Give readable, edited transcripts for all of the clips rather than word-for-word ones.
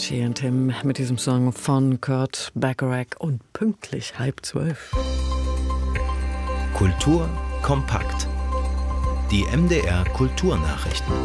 Archie und Tim mit diesem Song von Kurt Bacharach und pünktlich 11:30. Kultur kompakt. Die MDR Kulturnachrichten.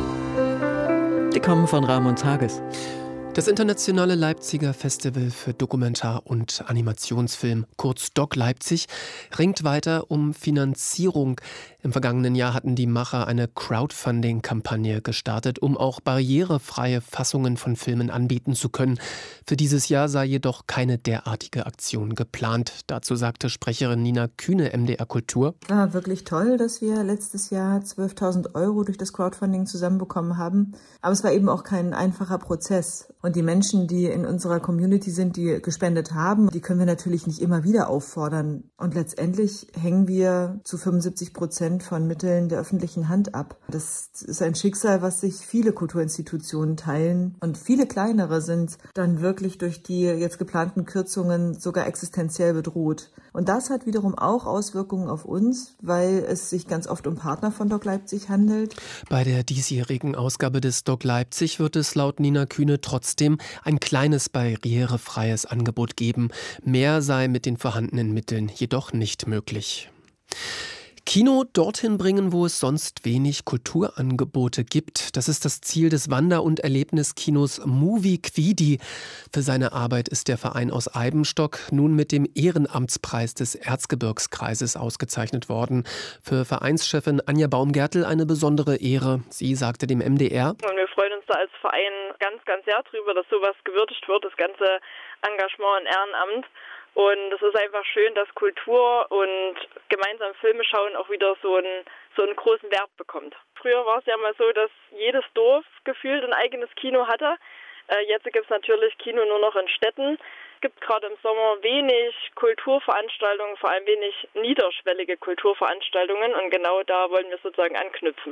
Die kommen von Ramon Zages. Das internationale Leipziger Festival für Dokumentar- und Animationsfilm, kurz DOC Leipzig, ringt weiter um Finanzierung. Im vergangenen Jahr hatten die Macher eine Crowdfunding-Kampagne gestartet, um auch barrierefreie Fassungen von Filmen anbieten zu können. Für dieses Jahr sei jedoch keine derartige Aktion geplant. Dazu sagte Sprecherin Nina Kühne, MDR Kultur. War wirklich toll, dass wir letztes Jahr 12.000 € durch das Crowdfunding zusammenbekommen haben. Aber es war eben auch kein einfacher Prozess. Und die Menschen, die in unserer Community sind, die gespendet haben, die können wir natürlich nicht immer wieder auffordern. Und letztendlich hängen wir zu 75% von Mitteln der öffentlichen Hand ab. Das ist ein Schicksal, was sich viele Kulturinstitutionen teilen. Und viele kleinere sind dann wirklich durch die jetzt geplanten Kürzungen sogar existenziell bedroht. Und das hat wiederum auch Auswirkungen auf uns, weil es sich ganz oft um Partner von DOC Leipzig handelt. Bei der diesjährigen Ausgabe des DOC Leipzig wird es laut Nina Kühne trotzdem ein kleines barrierefreies Angebot geben. Mehr sei mit den vorhandenen Mitteln jedoch nicht möglich. Kino dorthin bringen, wo es sonst wenig Kulturangebote gibt. Das ist das Ziel des Wander- und Erlebniskinos Movie Quidi. Für seine Arbeit ist der Verein aus Eibenstock nun mit dem Ehrenamtspreis des Erzgebirgskreises ausgezeichnet worden. Für Vereinschefin Anja Baumgärtel eine besondere Ehre. Sie sagte dem MDR: Und wir freuen uns da als Verein ganz, ganz sehr drüber, dass sowas gewürdigt wird, das ganze Engagement und Ehrenamt. Und es ist einfach schön, dass Kultur und gemeinsam Filme schauen auch wieder so einen großen Wert bekommt. Früher war es ja mal so, dass jedes Dorf gefühlt ein eigenes Kino hatte. Jetzt gibt es natürlich Kino nur noch in Städten. Es gibt gerade im Sommer wenig Kulturveranstaltungen, vor allem wenig niederschwellige Kulturveranstaltungen. Und genau da wollen wir sozusagen anknüpfen.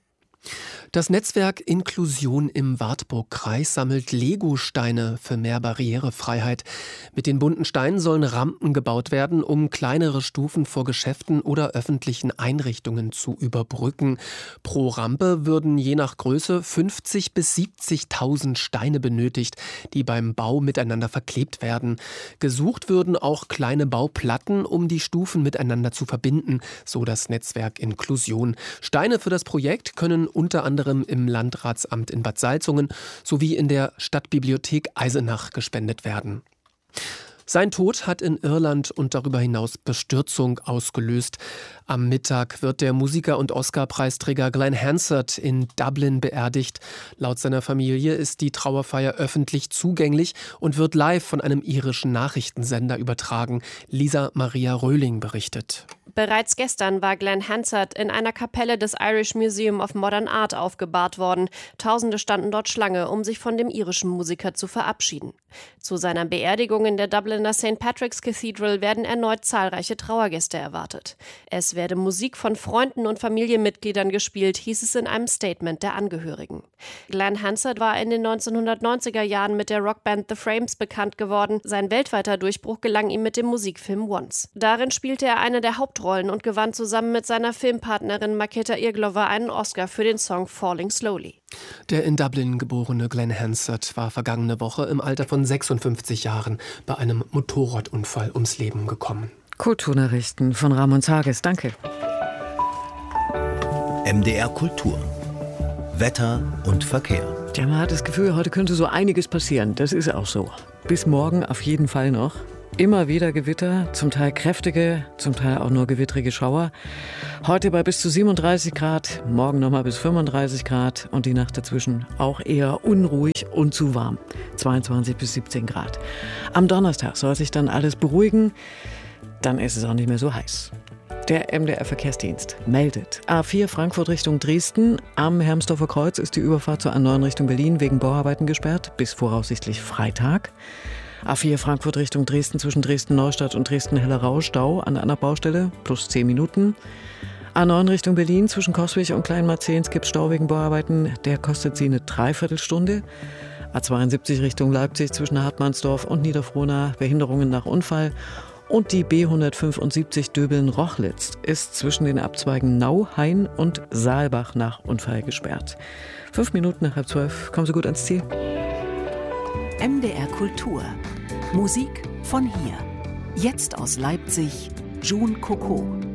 Das Netzwerk Inklusion im Wartburgkreis sammelt Lego-Steine für mehr Barrierefreiheit. Mit den bunten Steinen sollen Rampen gebaut werden, um kleinere Stufen vor Geschäften oder öffentlichen Einrichtungen zu überbrücken. Pro Rampe würden je nach Größe 50.000 bis 70.000 Steine benötigt, die beim Bau miteinander verklebt werden. Gesucht würden auch kleine Bauplatten, um die Stufen miteinander zu verbinden, so das Netzwerk Inklusion. Steine für das Projekt können unter anderem im Landratsamt in Bad Salzungen sowie in der Stadtbibliothek Eisenach gespendet werden. Sein Tod hat in Irland und darüber hinaus Bestürzung ausgelöst. Am Mittag wird der Musiker und Oscar-Preisträger Glenn Hansard in Dublin beerdigt. Laut seiner Familie ist die Trauerfeier öffentlich zugänglich und wird live von einem irischen Nachrichtensender übertragen. Lisa Maria Röhling berichtet. Bereits gestern war Glenn Hansard in einer Kapelle des Irish Museum of Modern Art aufgebahrt worden. Tausende standen dort Schlange, um sich von dem irischen Musiker zu verabschieden. Zu seiner Beerdigung in der Dubliner St. Patrick's Cathedral werden erneut zahlreiche Trauergäste erwartet. Es werde Musik von Freunden und Familienmitgliedern gespielt, hieß es in einem Statement der Angehörigen. Glenn Hansard war in den 1990er Jahren mit der Rockband The Frames bekannt geworden. Sein weltweiter Durchbruch gelang ihm mit dem Musikfilm Once. Darin spielte er eine der Hauptrollen und gewann zusammen mit seiner Filmpartnerin Maketa Irglova einen Oscar für den Song Falling Slowly. Der in Dublin geborene Glenn Hansard war vergangene Woche im Alter von 56 Jahren bei einem Motorradunfall ums Leben gekommen. Kulturnachrichten von Ramon Zages. Danke. MDR Kultur. Wetter und Verkehr. Ja, man hat das Gefühl, heute könnte so einiges passieren. Das ist auch so. Bis morgen auf jeden Fall noch. Immer wieder Gewitter, zum Teil kräftige, zum Teil auch nur gewittrige Schauer. Heute bei bis zu 37 Grad, morgen nochmal bis 35 Grad und die Nacht dazwischen auch eher unruhig und zu warm. 22 bis 17 Grad. Am Donnerstag soll sich dann alles beruhigen, dann ist es auch nicht mehr so heiß. Der MDR-Verkehrsdienst meldet. A4 Frankfurt Richtung Dresden. Am Hermsdorfer Kreuz ist die Überfahrt zur A9 Richtung Berlin wegen Bauarbeiten gesperrt, bis voraussichtlich Freitag. A4 Frankfurt Richtung Dresden zwischen Dresden-Neustadt und Dresden-Hellerau Stau an einer Baustelle, plus 10 Minuten. A9 Richtung Berlin zwischen Coswig und Kleinmarzehns gibt Stau wegen Bauarbeiten, der kostet Sie eine Dreiviertelstunde. A72 Richtung Leipzig zwischen Hartmannsdorf und Niederfrohna, Behinderungen nach Unfall. Und die B175 Döbeln-Rochlitz ist zwischen den Abzweigen Nauhain und Saalbach nach Unfall gesperrt. 5 Minuten nach 11:30, kommen Sie gut ans Ziel. MDR Kultur. Musik von hier. Jetzt aus Leipzig, June Coco.